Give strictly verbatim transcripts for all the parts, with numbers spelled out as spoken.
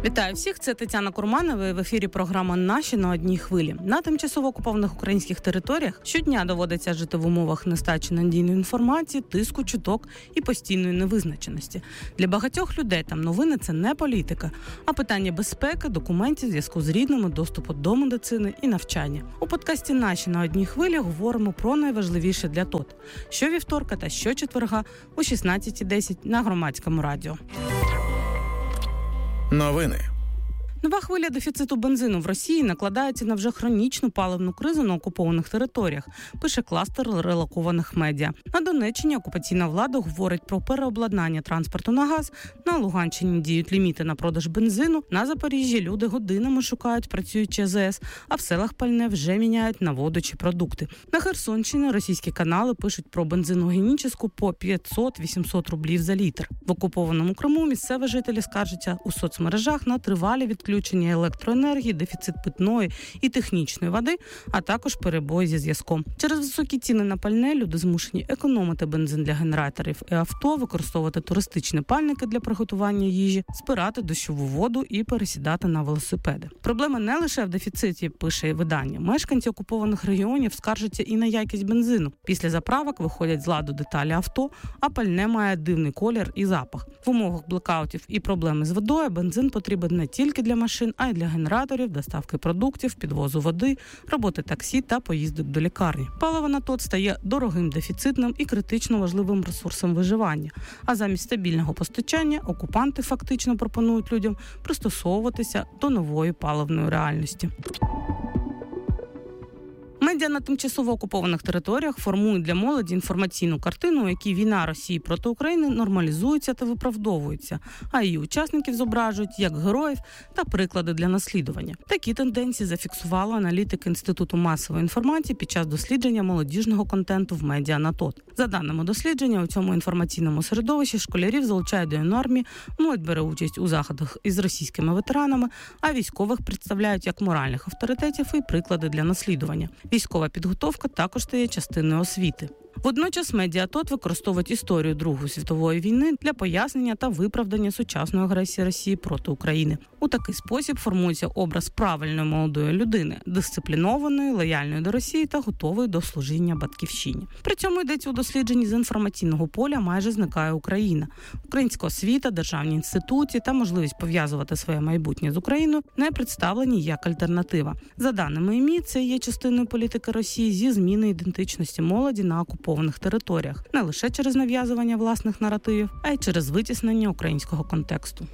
Вітаю всіх, це Тетяна Курманова, в ефірі програма «Наші на одній хвилі». На тимчасово окупованих українських територіях щодня доводиться жити в умовах нестачі надійної інформації, тиску, чуток і постійної невизначеності. Для багатьох людей там новини – це не політика, а питання безпеки, документів, зв'язку з рідними, доступу до медицини і навчання. У подкасті «Наші на одній хвилі» говоримо про найважливіше для ТОТ. Щовівторка та щочетверга о шістнадцята десять на Громадському радіо. Новини. Нова хвиля дефіциту бензину в Росії накладається на вже хронічну паливну кризу на окупованих територіях, пише кластер релокованих медіа. На Донеччині окупаційна влада говорить про переобладнання транспорту на газ, на Луганщині діють ліміти на продаж бензину, на Запоріжжі люди годинами шукають працюючі АЗС, а в селах пальне вже міняють на воду чи продукти. На Херсонщині російські канали пишуть про бензиногенічку по п'ятсот-вісімсот рублів за літр. В окупованому Криму місцеві жителі скаржаться у соцмережах на тривалі відключення Відключення електроенергії, дефіцит питної і технічної води, а також перебої зі зв'язком. Через високі ціни на пальне люди змушені економити бензин для генераторів і авто, використовувати туристичні пальники для приготування їжі, збирати дощову воду і пересідати на велосипеди. Проблема не лише в дефіциті, пише видання. Мешканці окупованих регіонів скаржаться і на якість бензину. Після заправок виходять з ладу деталі авто, а пальне має дивний колір і запах. В умовах блекаутів і проблеми з водою бензин потрібен не тільки для машин, а й для генераторів, доставки продуктів, підвозу води, роботи таксі та поїздок до лікарні. Паливо на ТОТ стає дорогим, дефіцитним і критично важливим ресурсом виживання. А замість стабільного постачання окупанти фактично пропонують людям пристосовуватися до нової паливної реальності. Медіа на тимчасово окупованих територіях формують для молоді інформаційну картину, у якій війна Росії проти України нормалізується та виправдовується, а її учасників зображують як героїв та приклади для наслідування. Такі тенденції зафіксували аналітики Інституту масової інформації під час дослідження молодіжного контенту в медіа на ТОТ. За даними дослідження, у цьому інформаційному середовищі школярів залучають до армії, молодь бере участь у заходах із російськими ветеранами, а військових представляють як моральних авторитетів і приклади для наслідування. Військова підготовка також стає частиною освіти. Водночас медіа ТОТ використовують історію Другої світової війни для пояснення та виправдання сучасної агресії Росії проти України. У такий спосіб формується образ правильної молодої людини, дисциплінованої, лояльної до Росії та готової до служіння батьківщині. При цьому йдеться у дослідженні з інформаційного поля майже зникає Україна. Українська освіта, державні інституції та можливість пов'язувати своє майбутнє з Україною не представлені як альтернатива. За даними ІМІ, це є частиною політики Росії зі зміни ідентичності молоді на окупованих територіях, не лише через нав'язування власних наративів, а й через витіснення українського контексту.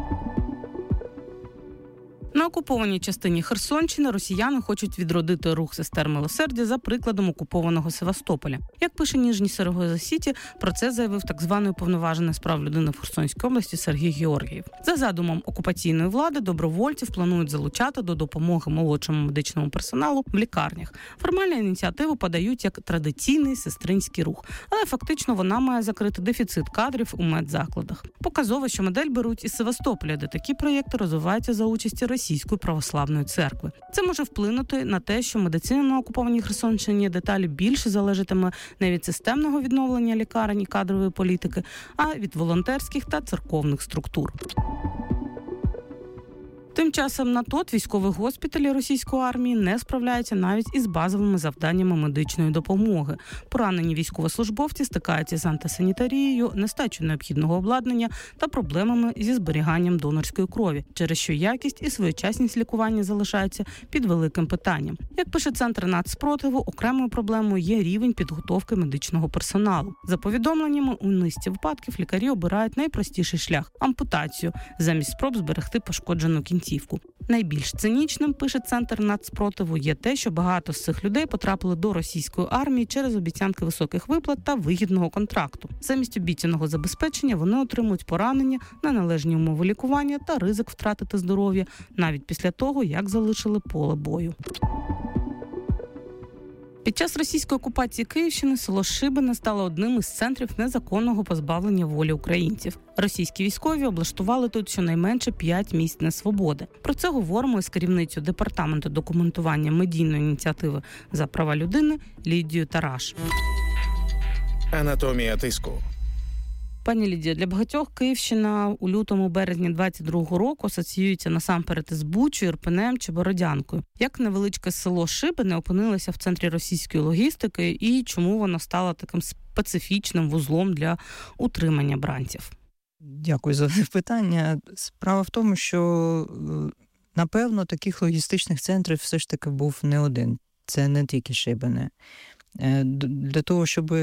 На окупованій частині Херсонщини росіяни хочуть відродити рух сестер милосердя за прикладом окупованого Севастополя. Як пише Ніжній Саргоза-Сіті, про це заявив так званий уповноважений з прав людини в Херсонській області Сергій Георгієв. За задумом окупаційної влади, добровольців планують залучати до допомоги молодшому медичному персоналу в лікарнях. Формальну ініціативу подають як традиційний сестринський рух, але фактично вона має закрити дефіцит кадрів у медзакладах. Показово, що модель беруть із Севастополя, де такі проєкти розвиваються за участі Російської православної церкви. Це може вплинути на те, що медицина на окупованій Херсонщині деталі більше залежатиме не від системного відновлення лікарень і кадрової політики, а від волонтерських та церковних структур. Тим часом на ТОТ військові госпіталі російської армії не справляються навіть із базовими завданнями медичної допомоги. Поранені військовослужбовці стикаються з антисанітарією, нестачею необхідного обладнання та проблемами зі зберіганням донорської крові, через що якість і своєчасність лікування залишаються під великим питанням. Як пише Центр нацспротиву, окремою проблемою є рівень підготовки медичного персоналу. За повідомленнями, у низці випадків лікарі обирають найпростіший шлях – ампутацію, замість спроб зберегти пошкоджену кінцівку. Найбільш цинічним, пише Центр нацспротиву, є те, що багато з цих людей потрапили до російської армії через обіцянки високих виплат та вигідного контракту. Замість обіцяного забезпечення вони отримують поранення, неналежні умови лікування та ризик втратити здоров'я навіть після того, як залишили поле бою. Під час російської окупації Київщини село Шибине стало одним із центрів незаконного позбавлення волі українців. Російські військові облаштували тут щонайменше п'ять місць несвободи. Про це говоримо із керівницею департаменту документування медійної ініціативи за права людини Лідією Тараш. Анатомія тиску. Пані Лідія, для багатьох Київщина у лютому-березні двадцять другого року асоціюється насамперед із Бучою, Ірпенем чи Бородянкою. Як невеличке село Шибене опинилося в центрі російської логістики і чому воно стало таким специфічним вузлом для утримання бранців? Дякую за питання. Справа в тому, що, напевно, таких логістичних центрів все ж таки був не один. Це не тільки Шибене. Для того, щоб